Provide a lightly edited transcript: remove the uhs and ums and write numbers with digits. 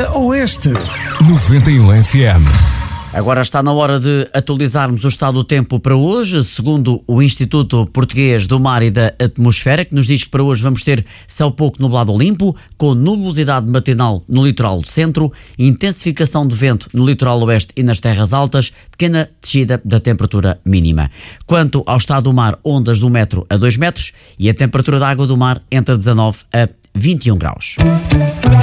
Oeste. 91 FM. Agora está na hora de atualizarmos o estado do tempo para hoje, segundo o Instituto Português do Mar e da Atmosfera, que nos diz que para hoje vamos ter céu pouco nublado ou limpo, com nubosidade matinal no litoral do centro, intensificação de vento no litoral oeste e nas terras altas, pequena descida da temperatura mínima. Quanto ao estado do mar, ondas de 1 metro a 2 metros e a temperatura da água do mar entre 19 a 21 graus.